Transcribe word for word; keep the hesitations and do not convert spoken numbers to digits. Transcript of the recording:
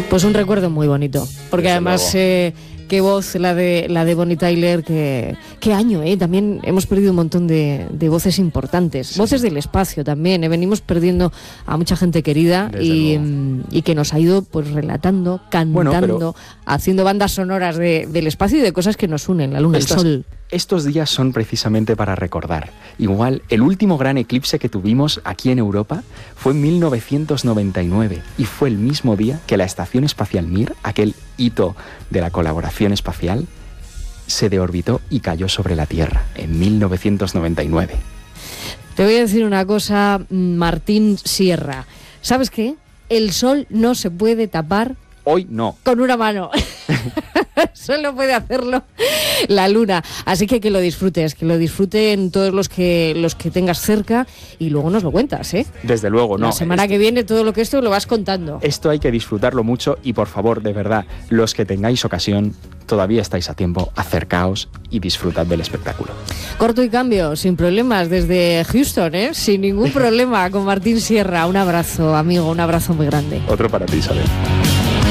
Pues un recuerdo muy bonito, porque Desde además eh, qué voz la de la de Bonnie Tyler, que qué año, eh. También hemos perdido un montón de, de voces importantes, sí. Voces del espacio también, eh. Venimos perdiendo a mucha gente querida y, y que nos ha ido pues relatando, cantando, bueno, pero haciendo bandas sonoras de, del espacio y de cosas que nos unen, la luna, estas, el sol. Estos días son precisamente para recordar. Igual, el último gran eclipse que tuvimos aquí en Europa fue en mil novecientos noventa y nueve y fue el mismo día que la Estación Espacial Mir, aquel hito de la colaboración espacial, se deorbitó y cayó sobre la Tierra en mil novecientos noventa y nueve. Te voy a decir una cosa, Martín Sierra. ¿Sabes qué? El sol no se puede tapar. Hoy no. Con una mano. Solo puede hacerlo la luna. Así que que lo disfrutes, que lo disfruten todos los que los que tengas cerca y luego nos lo cuentas, ¿eh? Desde luego, no. La semana esto, que viene todo lo que esto lo vas contando. Esto hay que disfrutarlo mucho y por favor, de verdad, los que tengáis ocasión, todavía estáis a tiempo, acercaos y disfrutad del espectáculo. Corto y cambio, sin problemas, desde Houston, ¿eh? Sin ningún problema, con Martín Sierra. Un abrazo, amigo, un abrazo muy grande. Otro para ti, Isabel.